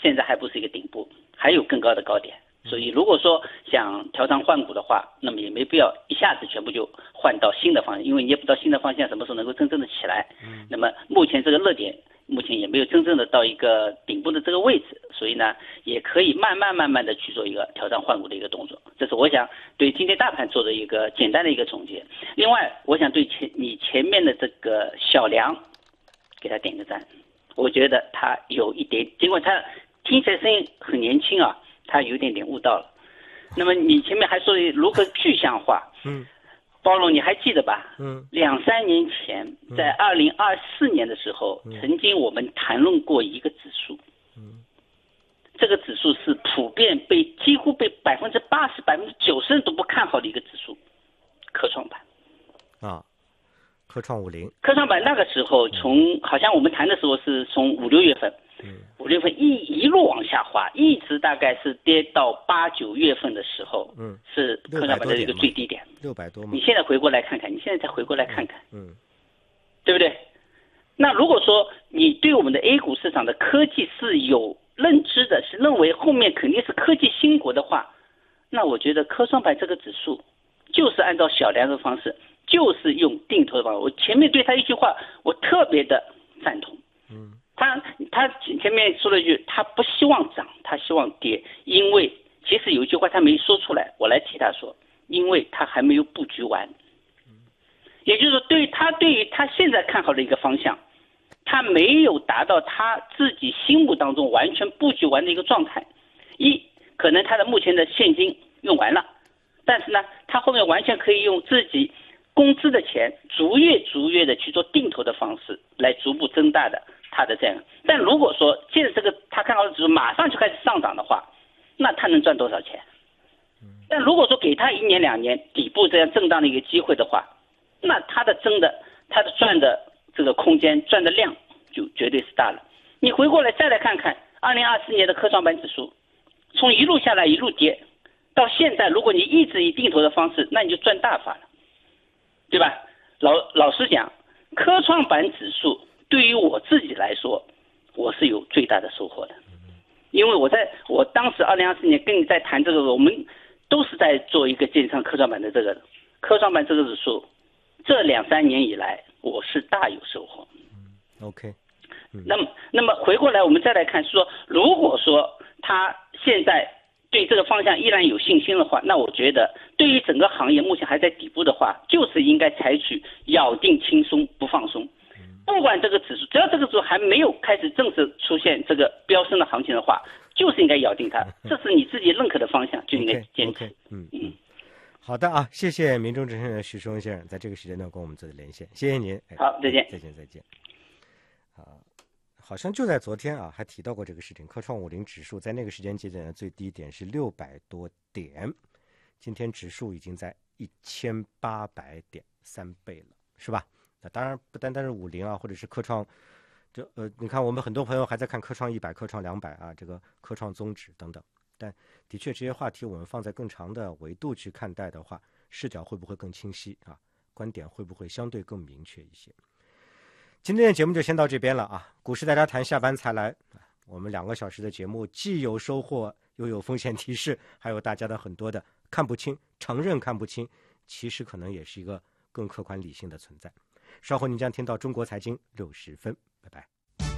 现在还不是一个顶部，还有更高的高点。所以如果说想调仓换股的话，那么也没必要一下子全部就换到新的方向，因为你也不知道新的方向什么时候能够真正的起来。那么目前这个热点目前也没有真正的到一个顶部的这个位置，所以呢也可以慢慢的去做一个调仓换股的一个动作。这是我想对今天大盘做的一个简单的一个总结。另外我想对你前面的这个小梁给他点个赞，我觉得他有一点，尽管他听起来声音很年轻啊，他有点悟到了。那么你前面还说如何具象化，包龙你还记得吧？2-3年前，在2024年的时候，曾经我们谈论过一个指数，这个指数是普遍几乎被80%、90%人都不看好的一个指数，科创板啊，科创50， 科创板那个时候好像我们谈的时候是从5-6月份。5月份一路往下滑，一直大概是跌到8-9月份的时候，是科创板的一个最低点 ，600多嘛。 你现在回过来看看，对不对？那如果说你对我们的 A 股市场的科技是有认知的，是认为后面肯定是科技兴国的话，那我觉得科创板这个指数就是按照小梁的方式，就是用定投的方式。我前面对他一句话，我特别的赞同。他前面说了一句，他不希望涨，他希望跌，因为其实有一句话他没说出来，我来替他说，因为他还没有布局完。也就是说，对于他现在看好的一个方向，他没有达到他自己心目当中完全布局完的一个状态。可能他的目前的现金用完了，但是呢，他后面完全可以用自己工资的钱，逐月的去做定投的方式，来逐步增大的他的这样。但如果说现在这个他看好的指数马上就开始上涨的话，那他能赚多少钱？但如果说给他1年2年底部这样震荡的一个机会的话，那他的赚的这个空间，赚的量就绝对是大了。你回过来再来看看2024年的科创板指数，从一路下来一路跌到现在，如果你一直以定投的方式，那你就赚大发了，对吧？老实讲，科创板指数对于我自己来说，我是有最大的收获的。因为我当时2024年跟你在谈这个，我们都是在做一个建仓科创板的这个科创板这个指数，这2-3年以来我是大有收获。 OK。 那么回过来我们再来看，说如果说他现在对这个方向依然有信心的话，那我觉得对于整个行业目前还在底部的话，就是应该采取咬定轻松不放松。不管这个指数，只要这个指数还没有开始正式出现这个飙升的行情的话，就是应该咬定它，这是你自己认可的方向，就应该坚持。 好的啊，谢谢民众之声的许忠先生在这个时间段跟我们做的连线，谢谢您。 好，再见。 好像就在昨天啊，还提到过这个事情。科创50指数在那个时间节点的最低点是600多点，今天指数已经在1800点，3倍了，是吧？那当然不单单是50啊，或者是科创，你看我们很多朋友还在看科创100、科创200啊，这个科创综指等等。但的确这些话题我们放在更长的维度去看待的话，视角会不会更清晰啊？观点会不会相对更明确一些？今天的节目就先到这边了啊！股市大家谈下班才来，我们2个小时的节目既有收获，又有风险提示，还有大家的很多的看不清，承认看不清，其实可能也是一个更客观理性的存在。稍后您将听到中国财经60分，拜拜。